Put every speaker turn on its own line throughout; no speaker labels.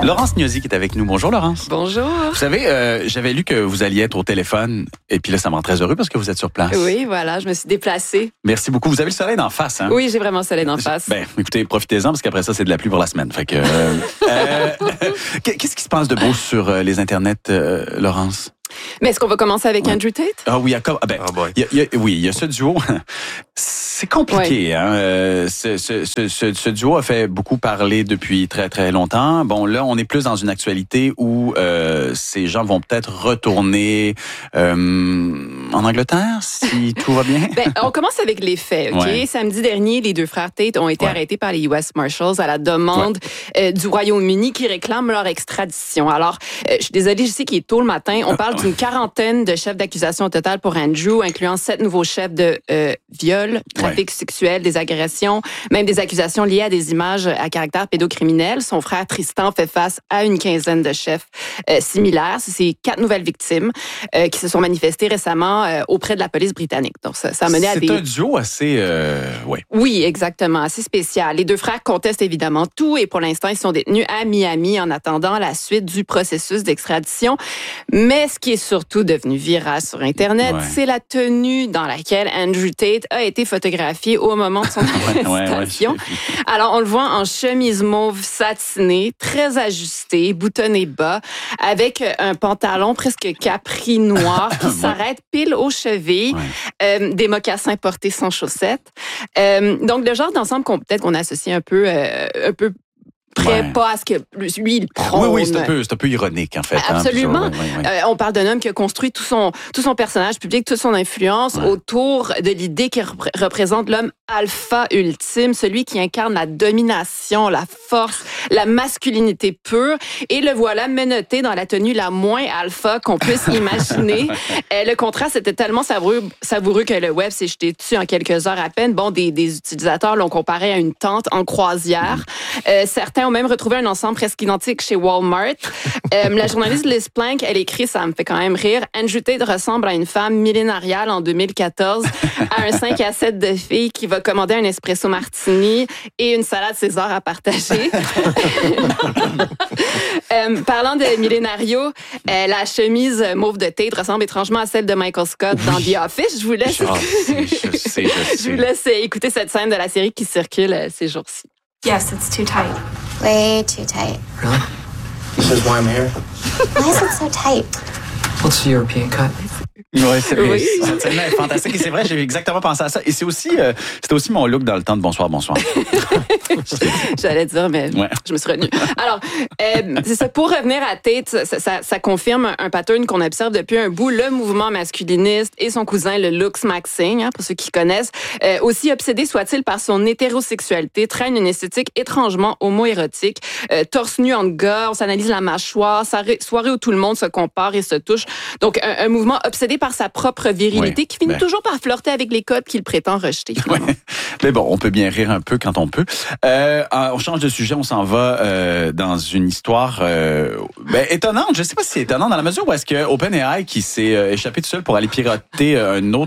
Laurence Gnosy qui est avec nous. Bonjour Laurence.
Bonjour.
Vous savez, j'avais lu que vous alliez être au téléphone et puis là, ça me rend très heureux parce que vous êtes sur place.
Oui, voilà, je me suis déplacée.
Merci beaucoup. Vous avez le soleil d'en face, hein?
Oui, j'ai vraiment le soleil d'en face.
Ben, écoutez, profitez-en parce qu'après ça, c'est de la pluie pour la semaine. Fait que, qu'est-ce qui se passe de beau sur les internets, Laurence?
Mais est-ce qu'on va commencer avec Andrew Tate?
Ah oui, il y a ce duo. C'est compliqué. Hein? Ce duo a fait beaucoup parler depuis très, très longtemps. Bon, là, on est plus dans une actualité où ces gens vont peut-être retourner en Angleterre, si tout va bien.
Ben, on commence avec les faits. OK?
Ouais.
Samedi dernier, les deux frères Tate ont été arrêtés par les US Marshals à la demande du Royaume-Uni qui réclament leur extradition. Alors, je suis désolée, je sais qu'il est tôt le matin. On parle d'une quarantaine de chefs d'accusation au total pour Andrew, incluant 7 nouveaux chefs de viol, trafic sexuel, des agressions, même des accusations liées à des images à caractère pédocriminel. Son frère Tristan fait face à une quinzaine de chefs similaires. C'est 4 nouvelles victimes qui se sont manifestées récemment auprès de la police britannique. Donc, ça a mené à des...
C'est un duo assez...
Oui, exactement, assez spécial. Les deux frères contestent évidemment tout et pour l'instant, ils sont détenus à Miami en attendant la suite du processus d'extradition. Mais ce qui est surtout devenu viral sur Internet, c'est la tenue dans laquelle Andrew Tate a été photographié au moment de son arrestation. Alors, on le voit en chemise mauve satinée, très ajustée, boutonné bas, avec un pantalon presque capri noir qui s'arrête pile aux chevilles, des mocassins portés sans chaussettes. Donc, le genre d'ensemble peut-être qu'on associe un peu prêt, pas à ce que lui, il prône.
Oui, c'est un peu ironique, en fait.
Absolument. On parle d'un homme qui a construit tout son personnage public, toute son influence autour de l'idée qu'il représente l'homme alpha ultime, celui qui incarne la domination, la force, la masculinité pure. Et le voilà menotté dans la tenue la moins alpha qu'on puisse imaginer. Le contraste était tellement savoureux que le web s'est jeté dessus en quelques heures à peine. Bon, des utilisateurs l'ont comparé à une tente en croisière. Certains ont même retrouvé un ensemble presque identique chez Walmart. La journaliste Liz Plank, elle écrit, ça me fait quand même rire, Andrew Tate ressemble à une femme millénariale en 2014, à un 5 à 7 de filles qui va commander un espresso martini et une salade César à partager. Parlant de millénario, la chemise mauve de Tate ressemble étrangement à celle de Michael Scott dans The Office. Je vous laisse je vous laisse écouter cette scène de la série qui circule ces jours-ci.
Yes, it's too tight.
Way too tight.
Really? This is why I'm here.
Why is it so tight?
What's the European cut?
Cette scène est fantastique. Et c'est vrai, j'ai exactement pensé à ça. Et c'était aussi mon look dans le temps de Bonsoir.
J'allais dire, mais je me suis retenue. Alors, c'est ça. Pour revenir à Tate, ça confirme un pattern qu'on observe depuis un bout. Le mouvement masculiniste et son cousin, le Lux Maxing, pour ceux qui connaissent, aussi obsédé soit-il par son hétérosexualité, traîne une esthétique étrangement homo-érotique. Torse nu en gars, on s'analyse la mâchoire, soirée où tout le monde se compare et se touche. Donc, un mouvement obsédé par sa propre virilité qui finit toujours par flirter avec les codes qu'il prétend rejeter.
Mais bon, on peut bien rire un peu quand on peut. On change de sujet, on s'en va dans une histoire étonnante. Je ne sais pas si c'est étonnant dans la mesure où est-ce que OpenAI qui s'est échappé tout seul pour aller pirater une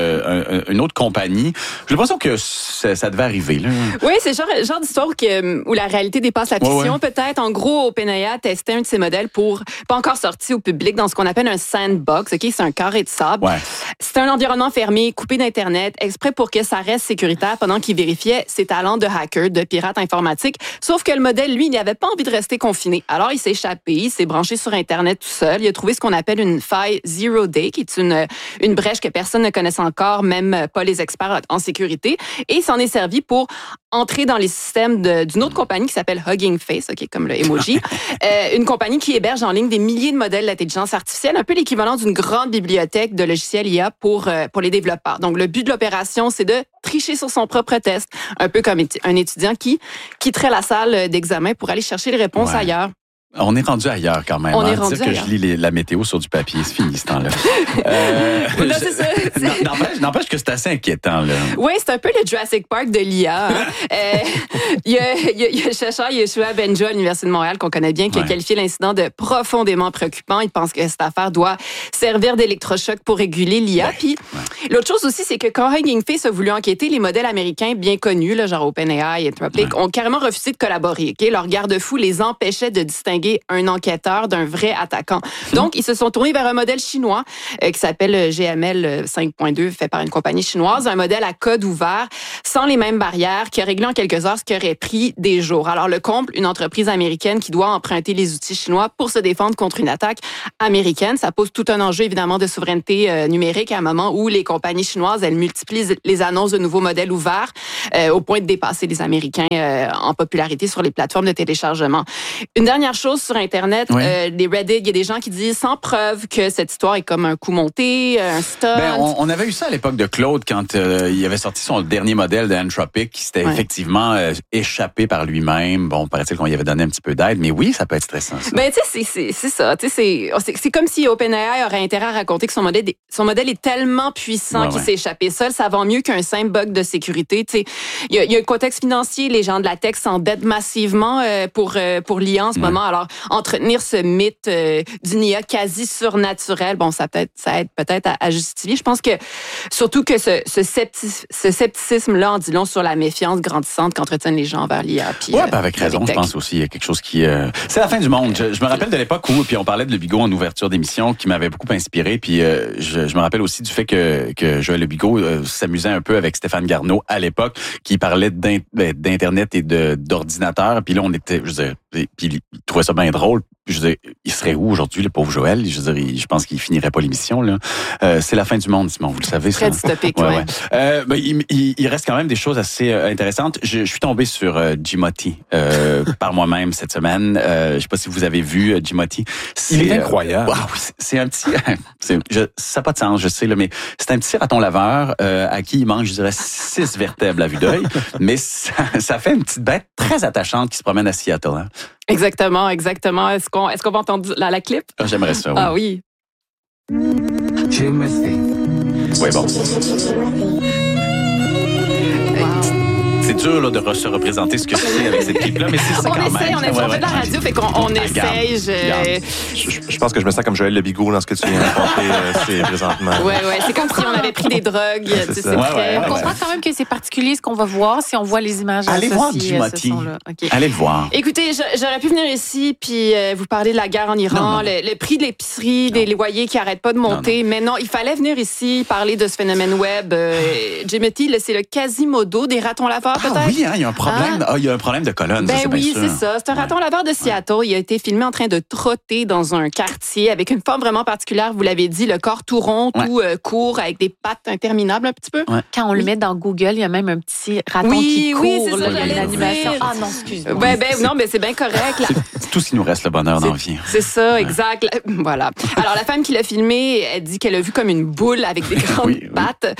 autre compagnie. J'ai l'impression que ça devait arriver. Là.
Oui, c'est le genre d'histoire où la réalité dépasse la fiction. Peut-être, en gros, OpenAI testait un de ses modèles pour pas encore sorti au public dans ce qu'on appelle un sandbox. Ok, c'est un carré de sable. C'est un environnement fermé, coupé d'Internet, exprès pour que ça reste sécuritaire pendant qu'il vérifiait ses talents de hacker, de pirate informatique. Sauf que le modèle, lui, il n'avait pas envie de rester confiné. Alors, il s'est échappé, il s'est branché sur Internet tout seul. Il a trouvé ce qu'on appelle une faille Zero Day, qui est une brèche que personne ne connaissait encore, même pas les experts en sécurité. Et il s'en est servi pour entrer dans les systèmes d'une autre compagnie qui s'appelle Hugging Face, comme le emoji. Une compagnie qui héberge en ligne des milliers de modèles d'intelligence artificielle, un peu l'équivalent d'une grande bibliothèque de logiciels IA pour les développeurs. Donc, le but de l'opération, c'est de tricher sur son propre test, un peu comme un étudiant qui quitterait la salle d'examen pour aller chercher les réponses ailleurs.
On est rendu ailleurs quand même.
On est rendu
dire
ailleurs.
Que je lis la météo sur du papier, c'est fini ce temps-là.
Non, c'est ça.
N'empêche que c'est assez inquiétant. Là.
Oui, c'est un peu le Jurassic Park de l'IA. Il y a chercheur Yeshua Benjo à l'Université de Montréal qu'on connaît bien qui a qualifié l'incident de profondément préoccupant. Il pense que cette affaire doit servir d'électrochoc pour réguler l'IA. Puis l'autre chose aussi, c'est que quand Hugging Face a voulu enquêter, les modèles américains bien connus, là, genre OpenAI et Anthropic, ont carrément refusé de collaborer. Okay? Leur garde-fou les empêchait de distinguer distinguer un enquêteur d'un vrai attaquant. Donc, ils se sont tournés vers un modèle chinois qui s'appelle GML 5.2, fait par une compagnie chinoise, un modèle à code ouvert, sans les mêmes barrières, qui a réglé en quelques heures ce qui aurait pris des jours. Alors, le Comble, une entreprise américaine qui doit emprunter les outils chinois pour se défendre contre une attaque américaine. Ça pose tout un enjeu, évidemment, de souveraineté numérique à un moment où les compagnies chinoises, elles multiplient les annonces de nouveaux modèles ouverts au point de dépasser les Américains en popularité sur les plateformes de téléchargement. Une dernière chose sur Internet, les Reddit, il y a des gens qui disent sans preuve que cette histoire est comme un coup monté, un stunt.
On avait eu ça à l'époque de Claude quand il avait sorti son dernier modèle d'Anthropic qui s'était effectivement échappé par lui-même. Bon, paraît-il qu'on y avait donné un petit peu d'aide, mais oui, ça peut être stressant. Ça.
Ben, tu sais, c'est ça. Tu sais, c'est comme si OpenAI aurait intérêt à raconter que son modèle est tellement puissant qu'il s'est échappé seul. Ça va mieux qu'un simple bug de sécurité. Tu sais, il y a un contexte financier. Les gens de la tech s'endettent massivement pour l'IA en ce moment. Alors, entretenir ce mythe d'une IA quasi surnaturelle, bon, ça aide peut-être à justifier. Je pense que surtout que ce scepticisme-là en dit long sur la méfiance grandissante qu'entretiennent les gens envers l'IA.
Avec raison. Je pense aussi qu'il y a quelque chose qui... C'est la fin du monde. Je me rappelle de l'époque où, puis on parlait de Le Bigot en ouverture d'émission, qui m'avait beaucoup inspiré. Puis je me rappelle aussi du fait que Joël Le Bigot s'amusait un peu avec Stéphane Garneau à l'époque, qui parlait d'Internet et d'ordinateur. Puis là, on était... Puis il trouvait ça bien drôle. Je veux dire, il serait où aujourd'hui, le pauvre Joël? Je veux dire, je pense qu'il finirait pas l'émission, là. C'est la fin du monde, Simon, vous le savez.
Très dystopique,
il reste quand même des choses assez intéressantes. Je suis tombé sur Jimoty par moi-même cette semaine. Je sais pas si vous avez vu Jimoty.
Il est incroyable.
C'est un petit... ça n'a pas de sens, je sais, là, mais c'est un petit raton laveur à qui il manque, je dirais, 6 vertèbres à vue d'œil. Mais ça fait une petite bête très attachante qui se promène à Seattle. Hein.
Exactement. Est-ce qu'on va entendre la clip?
J'aimerais ça, oui.
Ah oui.
Jimoty.
Oui, bon. C'est dur là, de se représenter ce que c'est avec cette clip-là, mais c'est ça quand même.
On fait de la radio, fait qu'on essaye.
Je pense que je me sens comme Joël Le Bigot dans ce que tu viens de raconter présentement.
Oui, c'est comme si on avait pris des drogues.
On comprend quand même que c'est particulier ce qu'on va voir si on voit les images
associées. Allez voir Jimoty. Allez le voir.
Écoutez, j'aurais pu venir ici puis vous parler de la guerre en Iran, le prix de l'épicerie, des loyers qui n'arrêtent pas de monter. Mais non, il fallait venir ici parler de ce phénomène web. Jimoty, c'est le Quasimodo des ratons laveurs. Peut-être?
Oui, il y a un problème. Il y a un problème de colonne.
Ben oui, c'est ça. C'est un raton laveur de Seattle. Il a été filmé en train de trotter dans un quartier avec une forme vraiment particulière. Vous l'avez dit, le corps tout rond, tout court, avec des pattes interminables un petit peu.
Ouais. Quand on le met dans Google, il y a même un petit raton qui court.
Oui, c'est ça,
l'animation. Ah non, excuse-moi.
Non, mais c'est bien correct.
C'est tout ce qui nous reste, le bonheur dans la vie.
C'est ça, exact. Voilà. Alors, la femme qui l'a filmé, elle dit qu'elle a vu comme une boule avec des grandes pattes.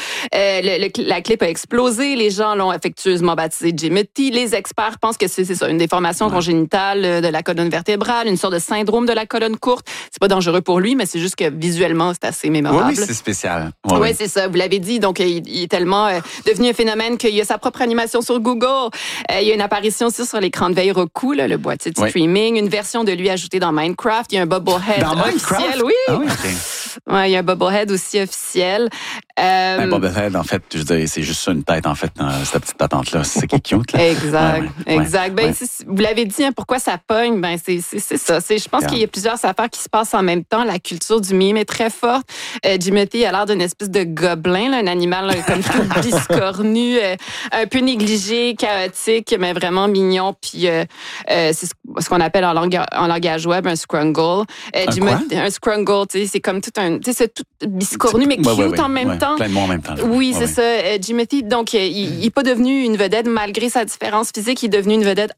La clip a explosé. Les gens l'ont affectueusement baptisé Jimoty. Les experts pensent que c'est ça, une déformation congénitale de la colonne vertébrale, une sorte de syndrome de la colonne courte. C'est pas dangereux pour lui, mais c'est juste que visuellement, c'est assez mémorable.
Oui, c'est spécial.
Oui, c'est ça. Vous l'avez dit. Donc, il est tellement devenu un phénomène qu'il y a sa propre animation sur Google. Il y a une apparition aussi sur l'écran de veille Roku, le boîtier de streaming. Une version de lui ajoutée dans Minecraft. Il y a un Bubblehead officiel. Oui.
Ah oui,
il y a un Bubblehead aussi officiel.
Un Bubblehead, en fait, je veux dire, c'est juste ça, une tête, en fait, cette petite patente-là. C'est qui est cute, là.
Exact. Vous l'avez dit, pourquoi ça pogne? Ben, c'est ça. Je pense qu'il y a plusieurs affaires qui se passent en même temps. La culture du mime est très forte. Jimoty a l'air d'une espèce de gobelin, un animal comme tout biscornu, un peu négligé, chaotique, mais vraiment mignon. Puis c'est ce qu'on appelle en langage web un scrungle. Un scrungle, c'est comme tout c'est tout biscornu, mais cute en même temps.
Plein de mots en même temps.
Oui, c'est ça. Jimoty, donc, il n'est pas devenu une vedette malgré sa différence physique. Il est devenu une vedette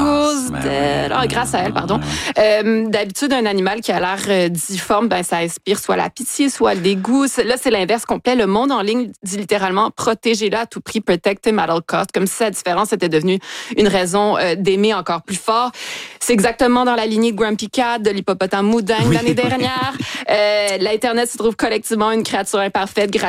grâce à elle, pardon. D'habitude, un animal qui a l'air difforme, ça inspire soit la pitié, soit le dégoût. Là, c'est l'inverse complet. Le monde en ligne dit littéralement « protégez-le à tout prix, protect him at all cost », comme si sa différence était devenue une raison d'aimer encore plus fort. C'est exactement dans la lignée de Grumpy Cat, de l'hippopotame Moudin l'année dernière. L'Internet se trouve collectivement une créature imparfaite, gratuite,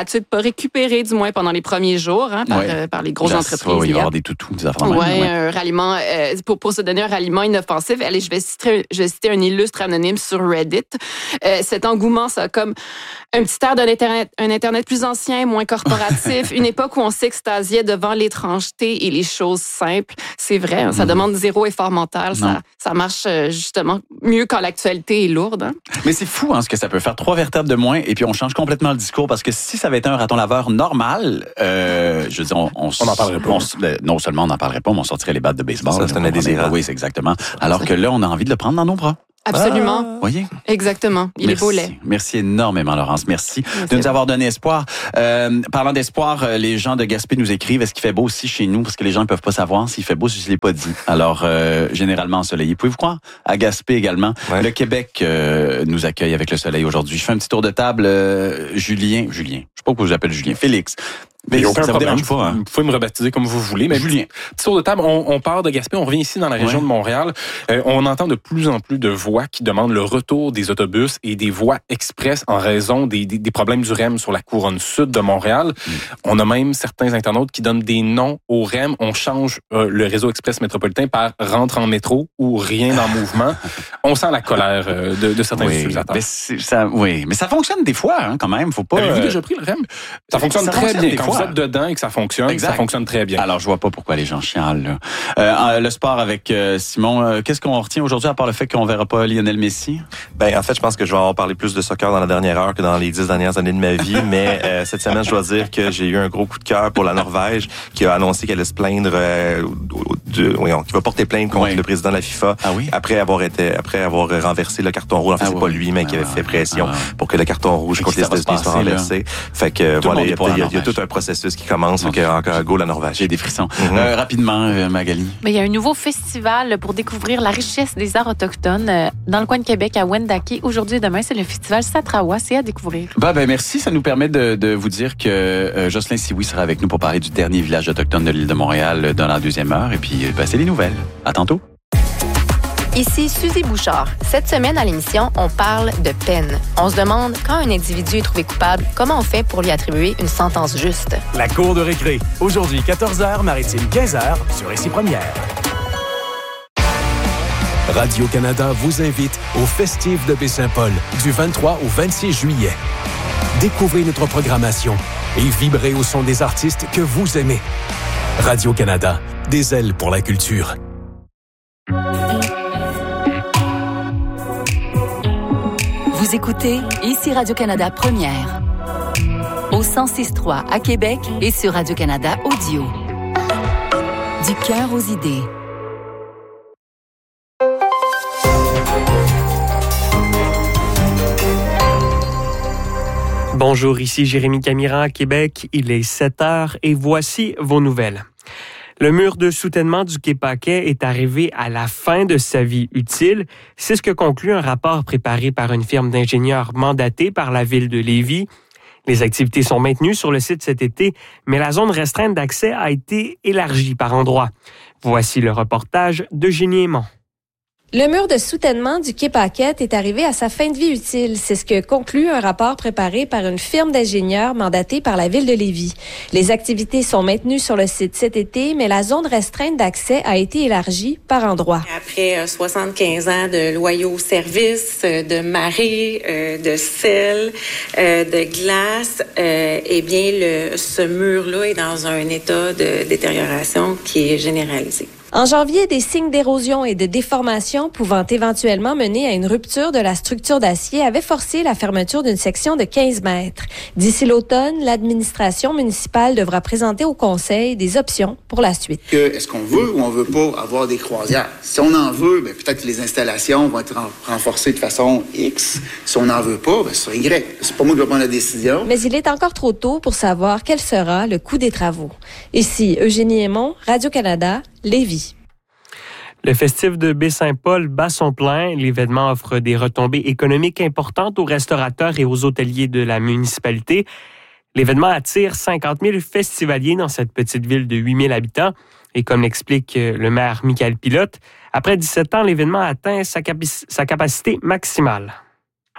d'habitude pas récupéré, du moins pendant les premiers jours, par les grosses entreprises.
Il va y avoir des toutous, des affaires.
Un ralliement, pour se donner un ralliement inoffensif. Allez, je vais citer un illustre anonyme sur Reddit. Cet engouement, ça a comme un petit air un Internet plus ancien, moins corporatif, une époque où on s'extasiait devant l'étrangeté et les choses simples. C'est vrai, ça demande zéro effort mental. Ça marche justement mieux quand l'actualité est lourde. Hein?
Mais c'est fou ce que ça peut faire. 3 vertèbres de moins et puis on change complètement le discours parce que si ça avait été un raton laveur normal, je veux dire, on n'en parlerait pas. Non seulement on n'en parlerait pas, mais on sortirait les battes de baseball.
Ça, c'est un indésirable.
Oui, c'est exactement. Alors que là, on a envie de le prendre dans nos bras.
Absolument.
Voyez?
Exactement. Il est beau lait.
Merci énormément, Laurence. Merci de nous avoir donné espoir. Parlant d'espoir, les gens de Gaspé nous écrivent, est-ce qu'il fait beau aussi chez nous? Parce que les gens ne peuvent pas savoir s'il fait beau si je ne l'ai pas dit. Alors, généralement ensoleillé. Pouvez-vous croire? À Gaspé également. Ouais. Le Québec nous accueille avec le soleil aujourd'hui. Je fais un petit tour de table. Julien. Je ne sais pas pourquoi je l'appelle Julien. Félix.
Mais aucun problème.
Vous dérange pas,
Vous pouvez me rebaptiser comme vous voulez. Mais
Julien.
Petit tour de table, on part de Gaspé, on revient ici dans la région de Montréal. On entend de plus en plus de voix qui demandent le retour des autobus et des voies express en raison des problèmes du REM sur la couronne sud de Montréal. On a même certains internautes qui donnent des noms au REM. On change le réseau express métropolitain par rentre en métro ou rien en mouvement. On sent la colère de certains utilisateurs.
Mais ça fonctionne des fois, quand même. Faut pas.
Avez-vous déjà pris le REM? Ça fonctionne très bien. Quand vous êtes dedans et que ça fonctionne, ça fonctionne très bien.
Alors, je vois pas pourquoi les gens chialent. Le sport avec Simon, qu'est-ce qu'on retient aujourd'hui à part le fait qu'on verra pas Lionel Messi?
En fait, je pense que je vais en parler plus de soccer dans la dernière heure que dans les 10 dernières années de ma vie, mais cette semaine, je dois dire que j'ai eu un gros coup de cœur pour la Norvège qui a annoncé qu'elle allait se plaindre qui va porter plainte contre le président de la FIFA après avoir renversé le carton rouge. En fait, c'est pas lui, mais qui avait fait pression pour que le carton rouge contre les États-Unis soit renversé. Fait que voilà, il y a tout un processus qui commence. Donc, encore go la Norvège.
J'ai des frissons. Rapidement, Magali.
Il y a un nouveau festival pour découvrir la richesse des arts autochtones dans le coin de Québec, à Wendake. Aujourd'hui et demain, c'est le festival Satrawa. C'est à découvrir.
Merci. Ça nous permet de vous dire que Jocelyn Sioui sera avec nous pour parler du dernier village autochtone de l'île de Montréal dans la 2e heure. Et puis, c'est les nouvelles. À tantôt.
Ici Suzy Bouchard. Cette semaine à l'émission, on parle de peine. On se demande, quand un individu est trouvé coupable, comment on fait pour lui attribuer une sentence juste?
La cour de récré. Aujourd'hui, 14h, Maritime 15h, sur Ici Première. Radio-Canada vous invite au Festif de Baie-Saint-Paul du 23 au 26 juillet. Découvrez notre programmation et vibrez au son des artistes que vous aimez. Radio-Canada, des ailes pour la culture.
Vous écoutez Ici Radio-Canada Première. Au 106.3 à Québec et sur Radio-Canada Audio. Du cœur aux idées.
Bonjour, ici Jérémy Camiran à Québec. Il est 7h et voici vos nouvelles. Le mur de soutènement du quai Paquet est arrivé à la fin de sa vie utile. C'est ce que conclut un rapport préparé par une firme d'ingénieurs mandatée par la ville de Lévis. Les activités sont maintenues sur le site cet été, mais la zone restreinte d'accès a été élargie par endroits. Voici le reportage d'Eugénie Aymon.
Le mur de soutènement du quai Paquette est arrivé à sa fin de vie utile. C'est ce que conclut un rapport préparé par une firme d'ingénieurs mandatée par la ville de Lévis. Les activités sont maintenues sur le site cet été, mais la zone restreinte d'accès a été élargie par endroits.
Après 75 ans de loyaux services, de marée, de sel, de glace, ce mur-là est dans un état de détérioration qui est généralisé.
En janvier, des signes d'érosion et de déformation pouvant éventuellement mener à une rupture de la structure d'acier avaient forcé la fermeture d'une section de 15 mètres. D'ici l'automne, l'administration municipale devra présenter au conseil des options pour la suite.
Est-ce qu'on veut ou on veut pas avoir des croisières? Si on en veut, peut-être que les installations vont être renforcées de façon X. Si on n'en veut pas, ce sera Y. C'est pas moi qui vais prendre la décision.
Mais il est encore trop tôt pour savoir quel sera le coût des travaux. Ici, Eugénie Aymon, Radio-Canada, Lévis.
Le festif de Baie-Saint-Paul bat son plein. L'événement offre des retombées économiques importantes aux restaurateurs et aux hôteliers de la municipalité. L'événement attire 50 000 festivaliers dans cette petite ville de 8 000 habitants. Et comme l'explique le maire Michael Pilote, après 17 ans, l'événement atteint sa capacité maximale.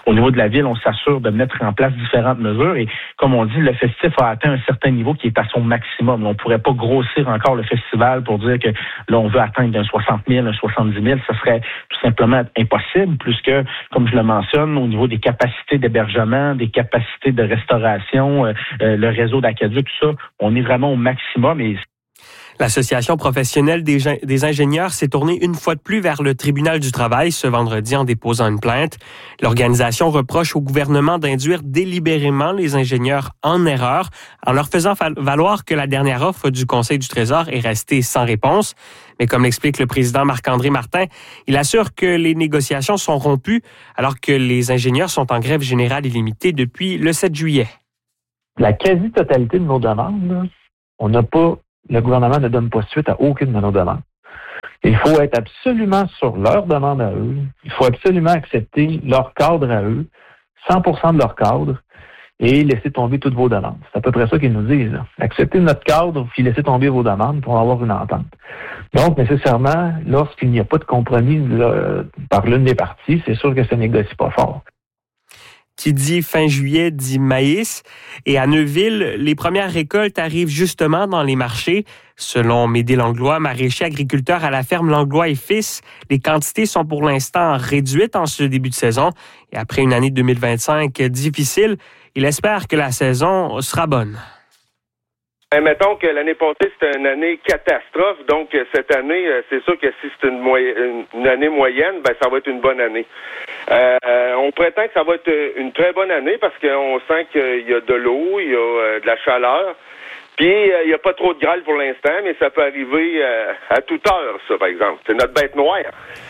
au niveau de la ville, on s'assure de mettre en place différentes mesures. Et comme on dit, le festif a atteint un certain niveau qui est à son maximum. On ne pourrait pas grossir encore le festival pour dire que là, on veut atteindre un 60 000, un 70 000. Ça serait tout simplement impossible, puisque, comme je le mentionne, au niveau des capacités d'hébergement, des capacités de restauration, le réseau d'aqueduc, tout ça, on est vraiment au maximum. Et
l'Association professionnelle des ingénieurs s'est tournée une fois de plus vers le tribunal du travail ce vendredi en déposant une plainte. L'organisation reproche au gouvernement d'induire délibérément les ingénieurs en erreur en leur faisant valoir que la dernière offre du Conseil du Trésor est restée sans réponse. Mais comme l'explique le président Marc-André Martin, il assure que les négociations sont rompues alors que les ingénieurs sont en grève générale illimitée depuis le 7 juillet.
La quasi-totalité de nos demandes, le gouvernement ne donne pas suite à aucune de nos demandes. Il faut être absolument sur leur demande à eux. Il faut absolument accepter leur cadre à eux, 100% de leur cadre, et laisser tomber toutes vos demandes. C'est à peu près ça qu'ils nous disent. Là. Acceptez notre cadre, puis laissez tomber vos demandes pour avoir une entente. Donc, nécessairement, lorsqu'il n'y a pas de compromis par l'une des parties, c'est sûr que ça ne négocie pas fort.
Qui dit fin juillet dit maïs. Et à Neuville, les premières récoltes arrivent justement dans les marchés. Selon Médée Langlois, maraîcher agriculteur à la ferme Langlois et Fils, les quantités sont pour l'instant réduites en ce début de saison. Et après une année 2025 difficile, il espère que la saison sera bonne.
Mettons que l'année passée, c'était une année catastrophe. Donc, cette année, c'est sûr que si c'est une année moyenne, ça va être une bonne année. On prétend que ça va être une très bonne année parce qu'on sent qu'il y a de l'eau, il y a de la chaleur. Puis, il n'y a pas trop de grêle pour l'instant, mais ça peut arriver à toute heure, ça, par exemple. C'est notre bête noire.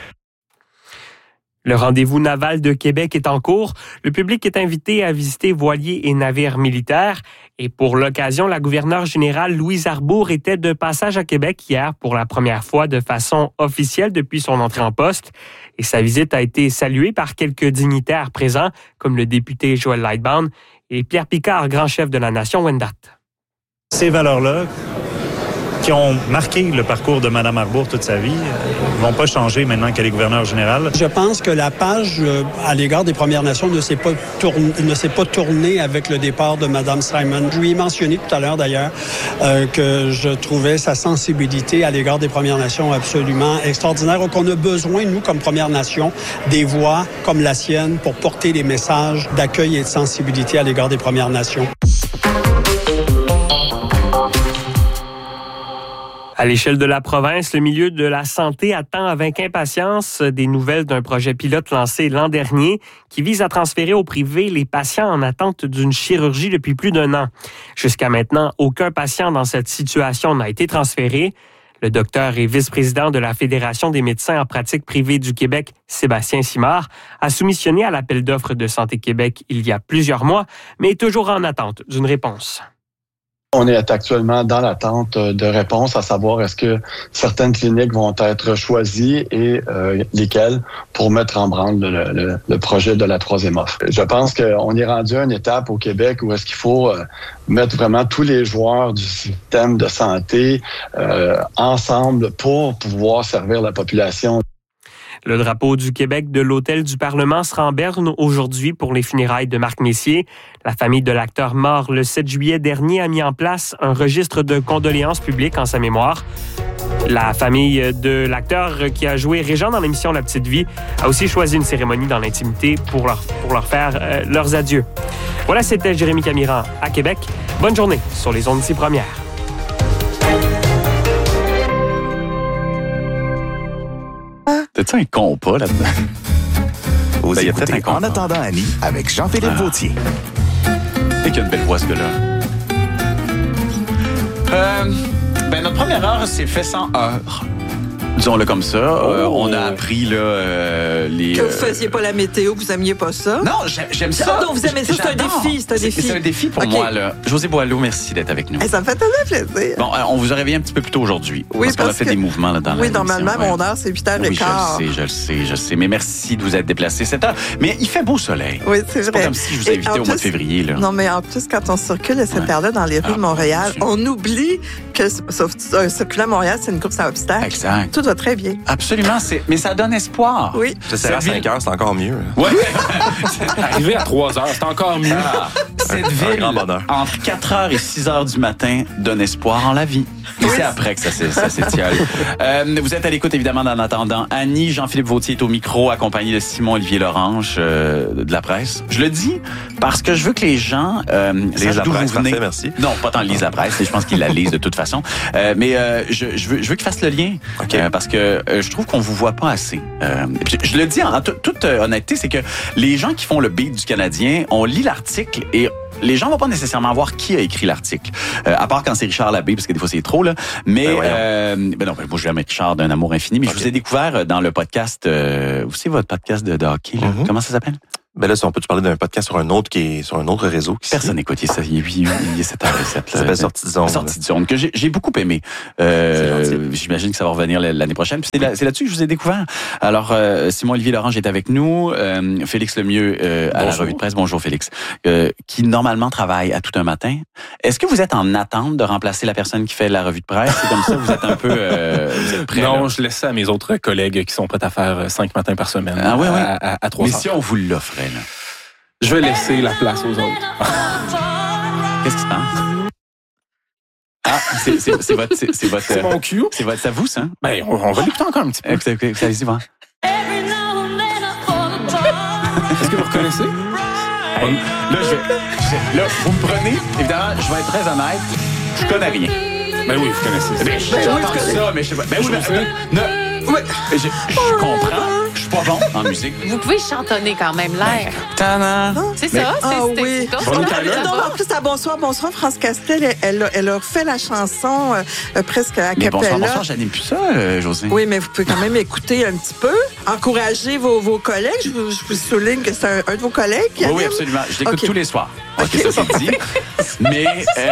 Le rendez-vous naval de Québec est en cours. Le public est invité à visiter voiliers et navires militaires. Et pour l'occasion, la gouverneure générale Louise Arbour était de passage à Québec hier pour la première fois de façon officielle depuis son entrée en poste. Et sa visite a été saluée par quelques dignitaires présents, comme le député Joël Lightbound et Pierre Picard, grand chef de la nation Wendat.
Ces valeurs-là, qui ont marqué le parcours de Mme Arbour toute sa vie, ne vont pas changer maintenant qu'elle est gouverneure générale.
Je pense que la page à l'égard des Premières Nations ne s'est pas tournée avec le départ de Mme Simon. Je lui ai mentionné tout à l'heure d'ailleurs que je trouvais sa sensibilité à l'égard des Premières Nations absolument extraordinaire, qu'on a besoin, nous, comme Premières Nations, des voix comme la sienne pour porter les messages d'accueil et de sensibilité à l'égard des Premières Nations.
À l'échelle de la province, le milieu de la santé attend avec impatience des nouvelles d'un projet pilote lancé l'an dernier qui vise à transférer au privé les patients en attente d'une chirurgie depuis plus d'1 an. Jusqu'à maintenant, aucun patient dans cette situation n'a été transféré. Le docteur et vice-président de la Fédération des médecins en pratique privée du Québec, Sébastien Simard, a soumissionné à l'appel d'offres de Santé Québec il y a plusieurs mois, mais est toujours en attente d'une réponse.
On est actuellement dans l'attente de réponses, à savoir est-ce que certaines cliniques vont être choisies et lesquelles pour mettre en branle le projet de la 3e offre. Je pense qu'on est rendu à une étape au Québec où est-ce qu'il faut mettre vraiment tous les joueurs du système de santé ensemble pour pouvoir servir la population.
Le drapeau du Québec de l'Hôtel du Parlement sera en berne aujourd'hui pour les funérailles de Marc Messier. La famille de l'acteur mort le 7 juillet dernier a mis en place un registre de condoléances publiques en sa mémoire. La famille de l'acteur qui a joué Régent dans l'émission La Petite Vie a aussi choisi une cérémonie dans l'intimité pour leur faire leurs adieux. Voilà, c'était Jérémy Camiran à Québec. Bonne journée sur les ondes d'ici première.
T'as-tu un compas là-dedans?
Vous écoutez En attendant Annie avec Jean-Philippe Vautier.
Et qu'il y a une belle voix, ce gars-là. Notre première heure s'est fait sans heure. Disons-le comme ça. On a appris là, les...
Que vous faisiez pas la météo, que vous aimiez pas ça.
Non, j'aime ça.
Non, vous aimez ça, c'est un défi.
C'est un défi pour moi. Là. José Boileau, merci d'être avec nous.
Ça me fait tellement plaisir.
Bon, on vous a réveillé un petit peu plus tôt aujourd'hui.
Oui,
parce qu'on a fait des mouvements là, dans la
normalement, mon heure, c'est 8h15.
Oui, je le sais. Mais merci de vous être déplacé cette heure. Mais il fait beau soleil.
Oui, c'est vrai.
C'est pas comme si je vous invitais au mois de février. Là.
Non, mais en plus, quand on circule à cette heure-là dans les rues de Montréal, on oublie que circuler à Montréal, c'est une course à obstacles.
Exact.
Tout va très bien.
Absolument, mais ça donne espoir.
Oui.
C'est à 5 heures, c'est encore mieux.
Ouais.
Arriver à 3 heures, c'est encore mieux.
Cette ville, entre 4 heures et 6 heures du matin, donne espoir en la vie. Et c'est après que ça s'étiole. Vous êtes à l'écoute, évidemment, d'En attendant. Annie, Jean-Philippe Vautier est au micro, accompagné de Simon-Olivier Lorange de la presse. Je le dis parce que je veux que les gens sachent d'où vous venez.
Parfait, merci.
Non, pas tant lisent la presse, je pense qu'ils la lisent de toute façon. Mais je veux qu'ils fassent le lien.
Okay.
Parce que je trouve qu'on vous voit pas assez. Puis je le dis en toute honnêteté, c'est que les gens qui font le beat du Canadien, on lit l'article et les gens vont pas nécessairement voir qui a écrit l'article. À part quand c'est Richard Labbé, parce que des fois c'est trop, là. Mais, non, moi je l'aime Richard d'un amour infini, mais je vous ai découvert dans le podcast, vous savez votre podcast de hockey, là? Comment ça s'appelle?
Ben là, on peut te parler d'un podcast sur un autre qui est sur un autre réseau.
Personne n'écoute, il y a cette recette.
Ça s'appelle Sortie de zone.
Sortie de zone, que j'ai beaucoup aimé. J'imagine que ça va revenir l'année prochaine. Puis c'est là-dessus que je vous ai découvert. Alors, Simon-Olivier Lorange est avec nous. Félix Lemieux à la revue de presse. Bonjour Félix. Qui normalement travaille à tout un matin. Est-ce que vous êtes en attente de remplacer la personne qui fait la revue de presse? C'est comme ça, vous êtes un peu vous êtes prêt?
Non,
là?
je laisse ça à mes autres collègues qui sont prêts à faire 5 matins par semaine.
Ah oui, oui.
À 3 heures.
Mais si on vous l'offrait, là?
Je vais laisser la place aux autres.
Qu'est-ce qui se passe? Ah, c'est votre...
C'est mon cue.
C'est votre savou, ça?
Ben, on va l'écouter encore un petit peu.
Allez-y, voir.
Est-ce que vous reconnaissez?
Là, vous me prenez, évidemment, je vais être très honnête, je connais rien.
Ben oui, vous connaissez ça.
J'entends ça, mais je sais pas. Ben oui, je comprends. Je suis pas bon en musique.
Vous pouvez chantonner quand même l'air. C'est ça, c'est
oui. Non, en plus, à Bonsoir, France Castel, elle a fait la chanson presque à
mais
cappella.
Bonsoir, j'anime plus ça, José.
Oui, mais vous pouvez quand même écouter un petit peu. Encourager vos collègues. Je vous souligne que c'est un de vos collègues.
Oui, absolument. Je l'écoute tous les soirs. OK, ça c'est dit. Mais,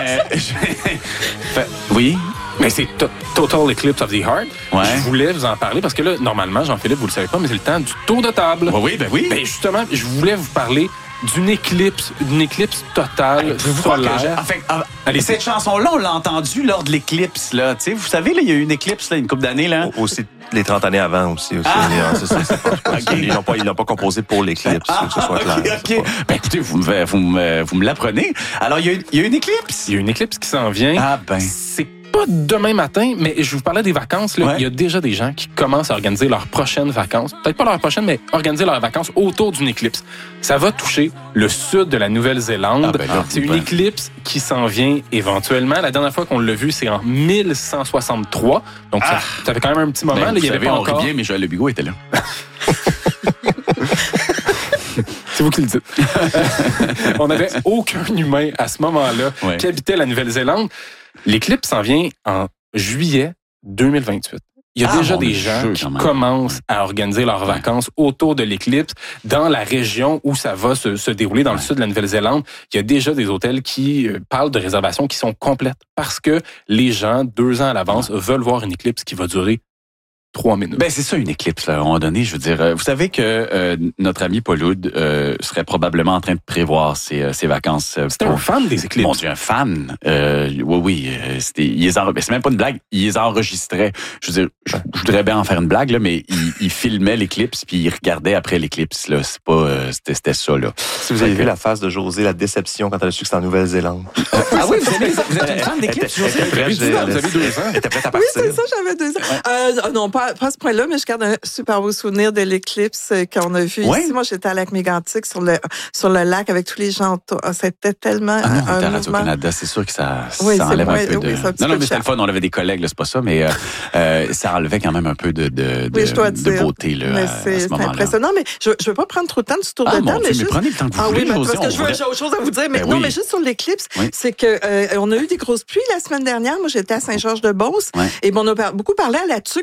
oui.
Mais c'est Total Eclipse of the Heart.
Ouais.
Je voulais vous en parler parce que là, normalement, Jean-Philippe, vous le savez pas, mais c'est le temps du tour de table.
Oui, ben oui.
Ben justement, je voulais vous parler d'une éclipse totale solaire.
Allez, cette chanson-là, on l'a entendue lors de l'éclipse, là. Tu sais, vous savez, là, il y a eu une éclipse, là, une couple d'années, là.
Aussi, les 30 années avant aussi. Ils l'ont pas composé pour l'éclipse, que ce soit clair.
OK. Ben, écoutez, vous me l'apprenez. Alors, il y a une éclipse.
Il y a une éclipse qui s'en vient.
Ah, ben.
C'est pas demain matin, mais je vous parlais des vacances. Là.
Ouais.
Il y a déjà des gens qui commencent à organiser leurs prochaines vacances. Peut-être pas leurs prochaines, mais organiser leurs vacances autour d'une éclipse. Ça va toucher le sud de la Nouvelle-Zélande. C'est une éclipse qui s'en vient éventuellement. La dernière fois qu'on l'a vu, c'est en 1163. Donc, ça fait quand même un petit moment.
Ben,
là, il y avait pas encore...
bien, mais Joël Le Bigot était là.
C'est vous qui le dites. On n'avait aucun humain à ce moment-là qui habitait la Nouvelle-Zélande. L'éclipse s'en vient en juillet 2028. Il y a déjà des gens qui commencent à organiser leurs vacances autour de l'éclipse dans la région où ça va se dérouler, dans le sud de la Nouvelle-Zélande. Il y a déjà des hôtels qui parlent de réservations qui sont complètes parce que les gens, 2 ans à l'avance, veulent voir une éclipse qui va durer 3 minutes.
Ben c'est ça une éclipse là, à un moment donné. Je veux dire, vous savez que notre ami Paul Oud serait probablement en train de prévoir ses vacances.
C'était un fan des éclipses.
Mon Dieu, un fan. Oui. C'est même pas une blague. Il les enregistrait. Je veux dire, je voudrais bien en faire une blague là, mais il filmait l'éclipse puis il regardait après l'éclipse là. C'est pas, c'était ça là.
Si vous avez vu la face de José, la déception quand elle a su que c'était en Nouvelle-Zélande.
Ah oui, vous êtes une fan d'éclipse, José.
Vous avez 2 ans.
Elle était prête à partir.
Oui, c'est ça, j'avais 2 ans. Non, pas à ce point-là, mais je garde un super beau souvenir de l'éclipse qu'on a vu ici. Moi, j'étais à Lac-Mégantic sur le lac avec tous les gens autour. C'était tellement
non,
un
à
mouvement.
Radio-Canada, c'est sûr que ça enlève un peu de... Non, mais c'était le fun, on avait des collègues, là, c'est pas ça, mais ça enlevait quand même un peu de beauté là,
mais
à ce moment-là.
C'est impressionnant, mais je veux pas prendre trop de temps du tour de table. Mais
prenez le temps que vous voulez,
parce que j'ai autre chose à vous dire. Mais non, mais juste sur l'éclipse, c'est que on a eu des grosses pluies la semaine dernière. Moi, j'étais à Saint-Georges-de-Beauce et on a beaucoup parlé à la TUC que tout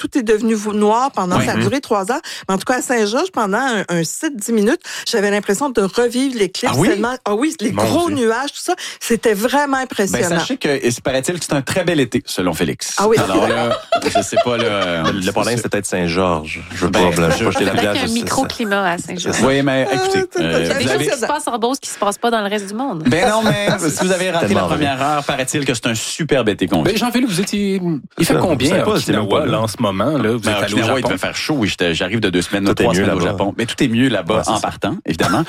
tout est devenu noir pendant, ça a duré 3 heures. Mais en tout cas, à Saint-Georges, pendant un 7-10 minutes, j'avais l'impression de revivre l'éclipse. Les gros nuages, tout ça, c'était vraiment impressionnant.
Ben, sachez que, il paraît-il que c'est un très bel été, selon Félix.
Ah oui.
Alors là, je sais pas,
le problème, c'est peut-être Saint-Georges. Je veux pas jeter la bière.
Il y a un microclimat à Saint-Georges.
Oui, mais écoutez.
Il y a des choses qui se passent en Beauce qui se passent pas dans le reste du monde.
Ben non, mais si vous avez raté la première heure, paraît-il que c'est un superbe été qu'on vit.
Ben, Jean-Philippe, vous étiez... Il fait combien à Okinawa, là, en ce moment? Là? Vous êtes allé au Japon?
Il devait faire chaud. Oui, j'arrive de 2 semaines, 3 semaines au Japon. Mais tout est mieux là-bas en partant, évidemment.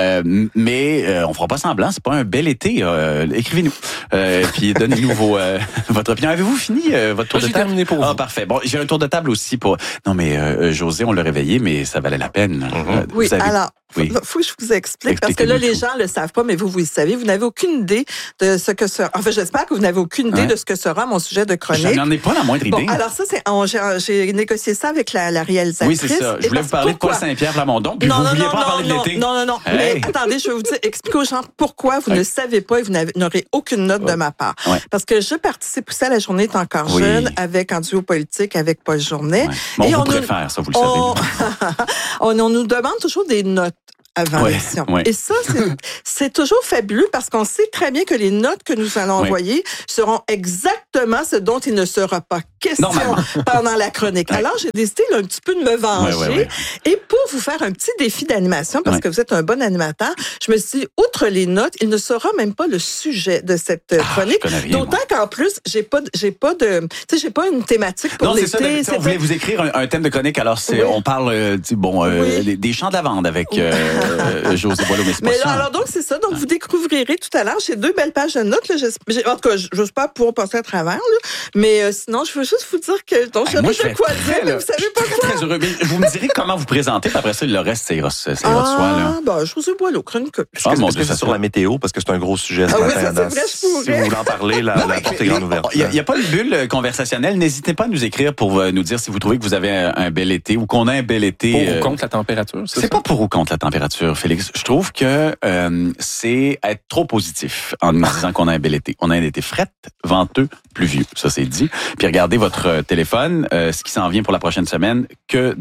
Mais on fera pas semblant. C'est pas un bel été. Écrivez-nous. Puis donnez-nous votre opinion. Avez-vous fini votre tour de table?
J'ai terminé pour vous.
Ah, parfait. Bon, j'ai un tour de table aussi pour... Non, mais José, on l'a réveillé, mais ça valait la peine.
Oui, alors... Il faut que je vous explique, parce que là, les gens ne le savent pas, mais vous le savez. Vous n'avez aucune idée de ce que sera... Enfin, j'espère que vous n'avez aucune idée de ce que sera mon sujet de chronique.
Je n'en ai pas la moindre idée.
Bon, alors ça, j'ai négocié ça avec la réalisatrice.
Oui, c'est ça. Je voulais vous parler de Paul Saint-Pierre Plamondon, puis vous ne vouliez pas parler de l'été.
Non. Hey. Mais attendez, je vais vous dire, expliquer aux gens pourquoi vous ne savez pas et vous n'aurez aucune note de ma part. Ouais. Parce que je participe aussi à La Journée est encore jeune, avec en duo politique avec Paul Journet.
Bon, et on préfère ça, vous le savez.
On nous demande toujours des notes avant l'émission. Et ça, c'est toujours fabuleux parce qu'on sait très bien que les notes que nous allons envoyer seront exactement ce dont il ne sera pas question pendant la chronique. Alors, j'ai décidé un petit peu de me venger. Et pour vous faire un petit défi d'animation, parce que vous êtes un bon animateur, je me suis dit, outre les notes, il ne sera même pas le sujet de cette chronique. D'autant qu'en plus, j'ai pas une thématique pour l'été.
On voulait vous écrire un thème de chronique. Alors, on parle, des chants de lavande avec José Boileau, mais
là, alors donc, c'est ça. Donc, vous découvrirez tout à l'heure. J'ai 2 belles pages de notes. Là. En tout cas, je n'ose pas pouvoir passer à travers. Là. Mais sinon, je veux juste vous dire que donc, je sais pas quoi dire, mais vous savez pas quoi.
Très heureux. Mais vous me direz comment vous présentez, puis après ça, le reste, c'est de soi.
José Boileau, chronique.
Est-ce que c'est sur la météo? Parce que c'est un gros sujet.
Oui, ça, c'est vrai,
si vous voulez en parler, la porte est grande ouverte.
Il n'y a pas de bulle conversationnelle. N'hésitez pas à nous écrire pour nous dire si vous trouvez que vous avez un bel été ou qu'on a un bel été.
Pour ou contre la température,
c'est pas pour ou contre la température, Félix. Je trouve que c'est être trop positif en nous disant qu'on a un bel été. On a un été fret, venteux, pluvieux. Ça, c'est dit. Puis regardez votre téléphone, ce qui s'en vient pour la prochaine semaine, que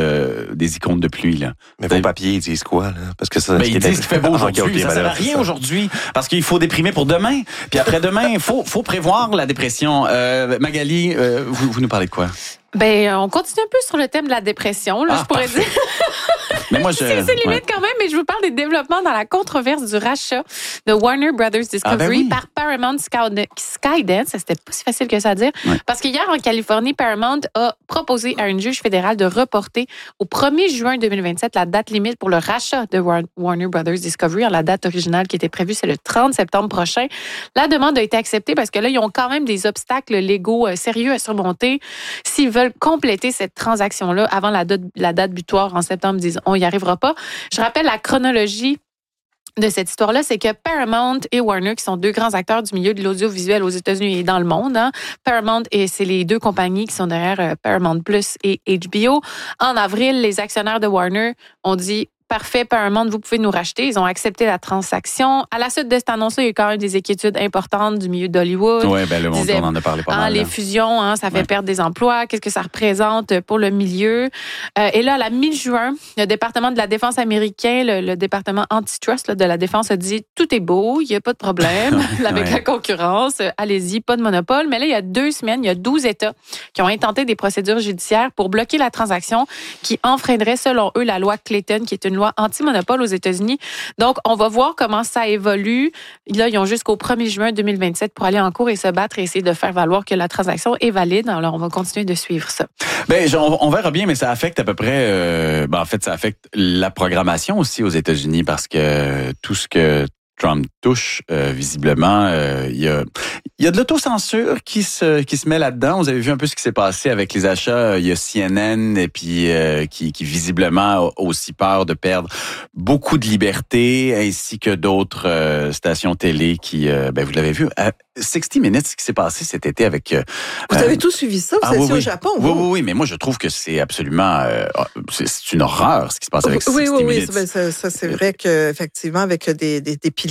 des icônes de pluie. Là.
Mais vos papiers, ils disent quoi? Là? Parce que ça,
ils disent qu'il fait beau aujourd'hui. Ça sert à rien aujourd'hui. Parce qu'il faut déprimer pour demain. Puis après-demain, il faut prévoir la dépression. Magali, vous nous parlez de quoi?
Ben, on continue un peu sur le thème de la dépression, là, je pourrais dire.
Mais moi,
c'est limite quand même, mais je vous parle des développements dans la controverse du rachat de Warner Brothers Discovery par Paramount Skydance. C'était pas si facile que ça à dire. Parce qu'hier, en Californie, Paramount a proposé à une juge fédérale de reporter au 1er juin 2027 la date limite pour le rachat de Warner Brothers Discovery. La date originale qui était prévue, c'est le 30 septembre prochain. La demande a été acceptée parce que là, ils ont quand même des obstacles légaux sérieux à surmonter. S'ils veulent compléter cette transaction-là avant la date butoir en septembre, disent on n'y arrivera pas. Je rappelle la chronologie de cette histoire-là, c'est que Paramount et Warner, qui sont 2 grands acteurs du milieu de l'audiovisuel aux États-Unis et dans le monde, Paramount, c'est les 2 compagnies qui sont derrière Paramount Plus et HBO. En avril, les actionnaires de Warner ont dit parfait, Paramount, vous pouvez nous racheter. Ils ont accepté la transaction. À la suite de cette annonce-là, il y a eu quand même des inquiétudes importantes du milieu d'Hollywood.
Oui, le monde, on en a parlé pas mal.
Les fusions, ça fait perdre des emplois. Qu'est-ce que ça représente pour le milieu? Et là, à la mi-juin, le département de la défense américain, le département antitrust de la défense a dit tout est beau, il n'y a pas de problème avec la concurrence. Allez-y, pas de monopole. Mais là, il y a 2 semaines, il y a 12 États qui ont intenté des procédures judiciaires pour bloquer la transaction qui enfreindrait, selon eux, la loi Clayton, qui est une loi anti-monopole aux États-Unis. Donc, on va voir comment ça évolue. Là, ils ont jusqu'au 1er juin 2027 pour aller en cours et se battre et essayer de faire valoir que la transaction est valide. Alors, on va continuer de suivre ça.
Ben, on verra bien, mais ça affecte à peu près... en fait, ça affecte la programmation aussi aux États-Unis parce que tout ce que Trump touche, visiblement, il y a de l'autocensure qui se met là-dedans. Vous avez vu un peu ce qui s'est passé avec les achats. Il y a CNN et puis qui visiblement a aussi peur de perdre beaucoup de liberté, ainsi que d'autres stations télé qui, vous l'avez vu, 60 Minutes, ce qui s'est passé cet été avec...
Vous avez tout suivi ça? Vous étiez au Japon?
Oui, mais moi, je trouve que c'est absolument... c'est une horreur, ce qui se passe avec 60 Minutes.
Oui, ça c'est vrai qu'effectivement, avec des pilotes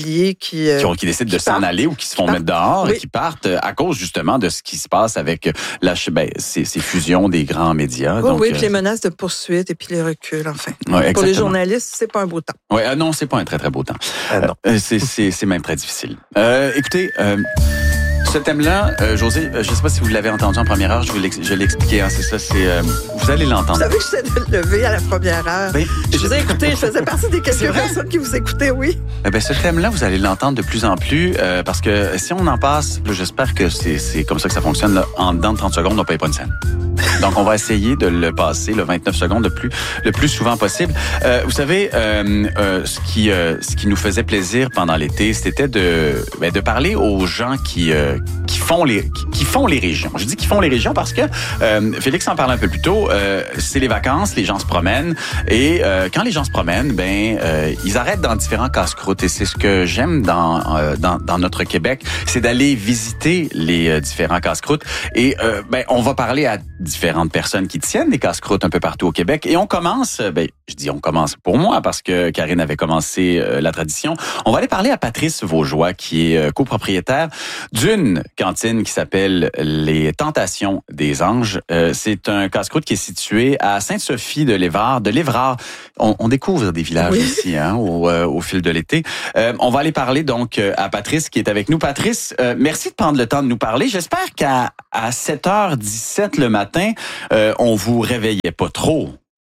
immobiliers qui
décident de s'en aller ou qui se font mettre dehors et qui partent à cause justement de ce qui se passe avec ces fusions des grands médias.
Puis les menaces de poursuite et puis les reculs, enfin. Pour les journalistes, c'est pas un beau temps.
Non, c'est pas un très, très beau temps. Non. C'est même très difficile. Écoutez... Ce thème-là, José, je ne sais pas si vous l'avez entendu en première heure, je l'ai expliqué, c'est ça, vous allez l'entendre.
Vous savez que j'essaie de le lever à la première heure. Je vous ai écouté, je faisais partie des quelques personnes qui vous écoutaient, oui.
Ce thème-là, vous allez l'entendre de plus en plus, parce que si on en passe, j'espère que c'est comme ça que ça fonctionne, là, en dedans de 30 secondes, on ne paye pas une scène. Donc, on va essayer de le passer, 29 secondes, le plus souvent possible. Vous savez, ce qui nous faisait plaisir pendant l'été, c'était de parler aux gens qui font les régions. Je dis qu'ils font les régions parce que Félix en parlait un peu plus tôt. C'est les vacances, les gens se promènent et quand les gens se promènent, ils arrêtent dans différents casse-croûtes et c'est ce que j'aime dans notre Québec, c'est d'aller visiter les différents casse-croûtes et on va parler à différentes personnes qui tiennent des casse-croûtes un peu partout au Québec et on commence. Je dis on commence pour moi parce que Karine avait commencé la tradition. On va aller parler à Patrice Vaugeois qui est copropriétaire d'une cantine qui s'appelle Les Tentations des Anges. C'est un casse-croûte qui est situé à Sainte-Sophie de l'Évrard. On découvre des villages ici au fil de l'été. On va aller parler donc à Patrice qui est avec nous. Patrice, merci de prendre le temps de nous parler. J'espère qu'à 7h17 le matin, on vous réveillait pas trop.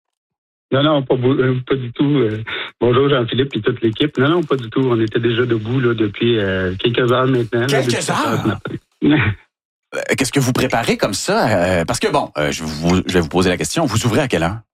Non, pas du tout. Bonjour Jean-Philippe et toute l'équipe. Non, pas du tout. On était déjà debout depuis quelques heures maintenant.
Quelques heures? Qu'est-ce que vous préparez comme ça? Parce que je vais vous poser la question. Vous ouvrez à quelle heure?